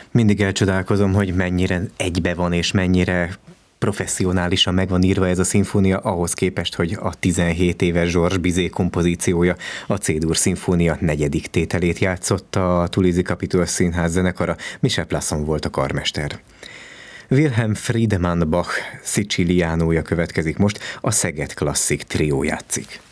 Mindig elcsodálkozom, hogy mennyire egybe van és mennyire professzionálisan meg van írva ez a szimfónia, ahhoz képest, hogy a 17 éves Georges Bizet kompozíciója, a C-dur szimfónia 4. tételét játszotta a Toulouse-i Capitol Színház zenekara, Michel Plasson volt a karmester. Wilhelm Friedemann Bach Siciliánója következik most, a Szeged Klasszik trió játszik.